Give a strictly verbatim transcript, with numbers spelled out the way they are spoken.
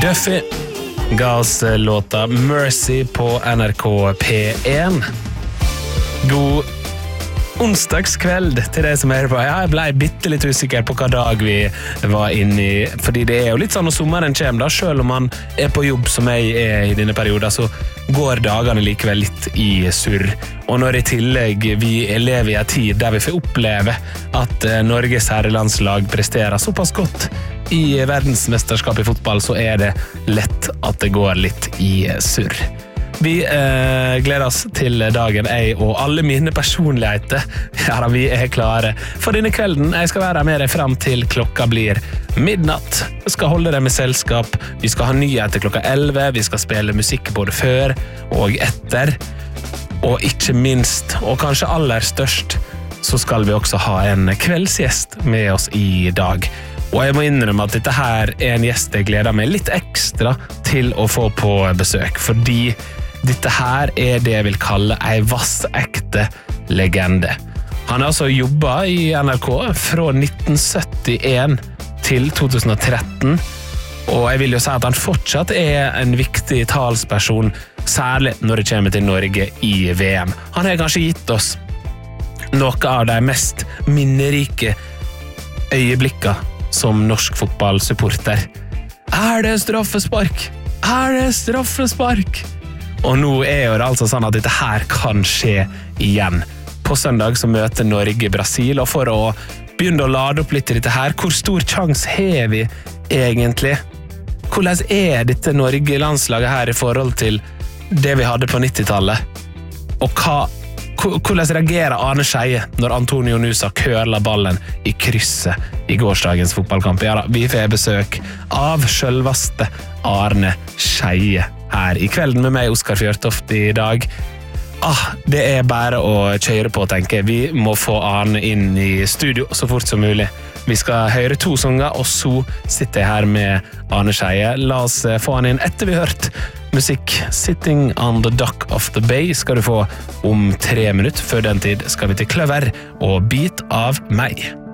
Duffy ga oss låta Mercy på N R K P en. God onsdagskveld til deg som er på. Jeg ble bitte litt usikker på hva dag vi var inne i, fordi det er jo litt sånn når sommeren kommer da, selv om man er på jobb som jeg er i denne perioden, så går dagene likevel litt i surr. Og når i tillegg vi lever i en tid der vi får oppleve at Norges herrelandslag presterer såpass godt i verdensmesterskap i fotball, så er det lett at det går litt i surr. Vi eh, gleder oss til dagen, jeg og alle mine personligheter. Ja, vi er klare for denne kvelden. Jeg skal være med deg frem til klokka blir midnatt. Jeg skal holde deg med selskap. Vi skal ha nyheter klokka elleve. Vi skal spille musikk både før og etter. Og ikke minst, og kanskje aller størst, så skal vi også ha en kveldsgjest med oss i dag. Og jeg må innrømme at dette her er en gjest jeg gleder meg litt ekstra til å få på besøk, fordi dette her er det jeg vil kalle en vassekte legende. Han har altså jobbet i N R K fra nitten syttien til to tusen og tretten, og jeg vil jo si at han fortsatt er en viktig talsperson, særlig når det kommer til Norge i V M. Han har kanskje gitt oss noe av de mest minnerike øyeblikkene som norsk fotballsupporter. Er det straffespark? Er det straffespark? Og nå er jo det altså sånn at dette her kan skje igjen. På søndag så møter Norge Brasil, og for å begynne å lade opp litt i dette her, hvor stor chance har vi egentlig? Hvordan er dette Norge-landslaget her i forhold til det vi hadde på nittitallet? Og hva, hvordan reagerer Arne Skeie når Antonio Nusa køler ballen i krysset i gårsdagens fotballkamp? Ja da, vi får besøk av selveste Arne Skeie her i kvelden med meg, Oskar Fjørtoft, i dag. Ah, det er bare å kjøre på, tenker jeg. Vi må få Arne inn i studio så fort som mulig. Vi skal høre to sanger, og så sitter jeg her med Arne Skeie. La oss få han inn etter vi har hørt musikk. Sitting on the Dock of the Bay skal du få om tre minutter. Før den tid skal vi til Kløver og Bit av meg.